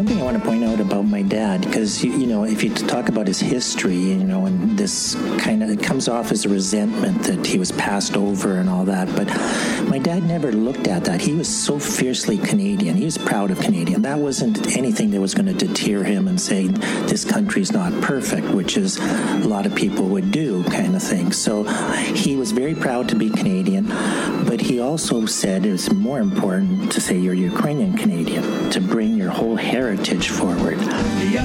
one thing I want to point out about my dad, because, if you talk about his history, and this kind of, it comes off as a resentment that he was passed over and all that, but my dad never looked at that. He was so fiercely Canadian. He was proud of Canadian. That wasn't anything that was going to deter him and say, this country's not perfect, which is a lot of people would do kind of thing. So he was very proud to be Canadian, but he also said it was more important to say you're Ukrainian Canadian, to bring your whole heritage forward.